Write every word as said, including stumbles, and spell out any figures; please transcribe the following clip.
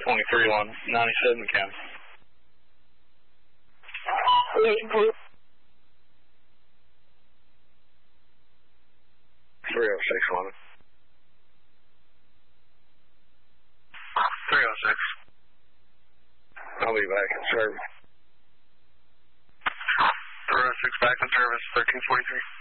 twenty-three on ninety-seven County. three oh six, one. three oh six. I'll be back in service. three oh six back in service, thirteen forty-three.